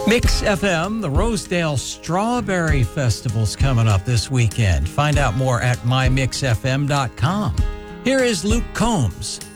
Mix FM, the Rosedale Strawberry Festival's coming up this weekend. Find out more at mymixfm.com. Here is Luke Combs.